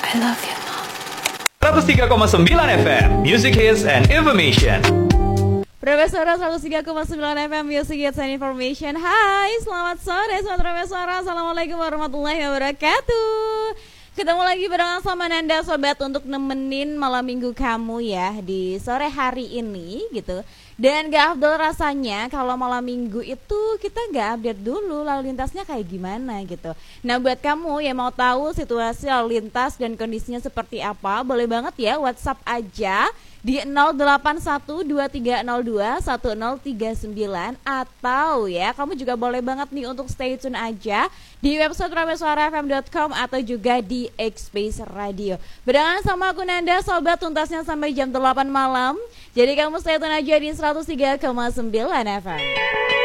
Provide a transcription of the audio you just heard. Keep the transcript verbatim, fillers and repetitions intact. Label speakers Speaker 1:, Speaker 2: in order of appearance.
Speaker 1: I love you, Mom.
Speaker 2: seratus tiga koma sembilan F M Music Hits and Information.
Speaker 3: Profesor seratus tiga koma sembilan F M Music Hits and Information. Hai, selamat sore Sobat Profesor. Assalamualaikum warahmatullahi wabarakatuh. Ketemu lagi barengan sama Nanda Sobat untuk nemenin malam minggu kamu ya di sore hari ini gitu. Dan gak afdol rasanya kalau malam minggu itu kita gak update dulu lalu lintasnya kayak gimana gitu. Nah buat kamu yang mau tahu situasi lalu lintas dan kondisinya seperti apa, boleh banget ya WhatsApp aja di nol delapan satu dua tiga nol dua satu nol tiga sembilan, atau ya kamu juga boleh banget nih untuk stay tune aja di website ramesuara f m dot com atau juga di X-Space Radio. Barengan sama aku Nanda Sobat, tuntasnya sampai jam delapan malam. Jadi kamu stay tune aja di seratus tiga koma sembilan F M.